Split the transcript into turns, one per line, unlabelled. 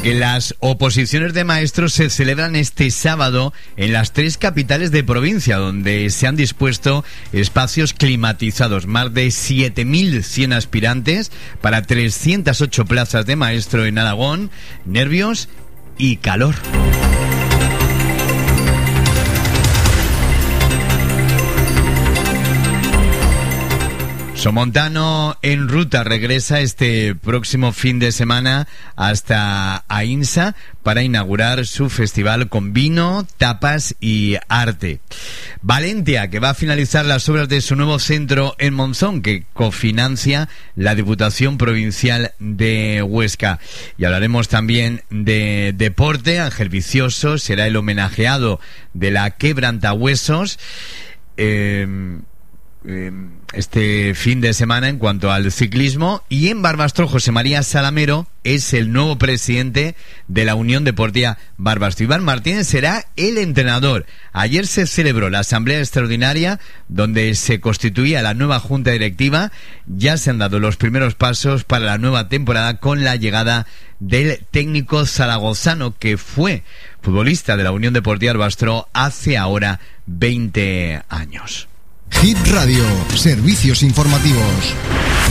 porque las oposiciones de maestros se celebran este sábado en las 3 capitales de provincia, donde se han dispuesto espacios climatizados. Más de 7.100 aspirantes para 308 plazas de maestro en Aragón. Nervios y calor. Somontano en ruta regresa este próximo fin de semana hasta Aínsa para inaugurar su festival con vino, tapas y arte. Valentia, que va a finalizar las obras de su nuevo centro en Monzón, que cofinancia la Diputación Provincial de Huesca. Y hablaremos también de deporte. Ángel Vicioso será el homenajeado de la Quebrantahuesos este fin de semana en cuanto al ciclismo. Y en Barbastro, José María Salamero es el nuevo presidente de la Unión Deportiva Barbastro. Iván Martínez será el entrenador. Ayer se celebró la asamblea extraordinaria donde se constituía la nueva junta directiva. Ya se han dado los primeros pasos para la nueva temporada con la llegada del técnico zaragozano que fue futbolista de la Unión Deportiva Barbastro hace ahora 20 años.
Hit Radio, servicios informativos.